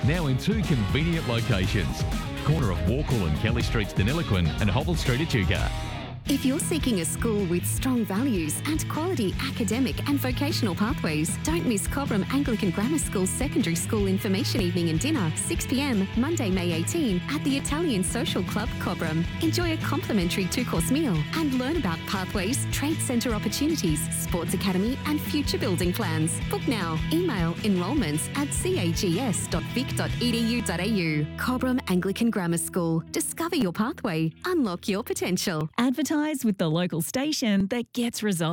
Now in 2 convenient locations. Corner of Warkle and Kelly Streets, Deniliquin, and Hobble Street, Echuca. If you're seeking a school with strong values and quality academic and vocational pathways, don't miss Cobram Anglican Grammar School's Secondary School Information Evening and Dinner, 6 p.m, Monday, May 18, at the Italian Social Club, Cobram. Enjoy a complimentary 2-course meal and learn about pathways, trade centre opportunities, sports academy and future building plans. Book now. Email enrolments@cags.vic.edu.au. Cobram Anglican Grammar School. Discover your pathway. Unlock your potential. Advertise with the local station that gets results.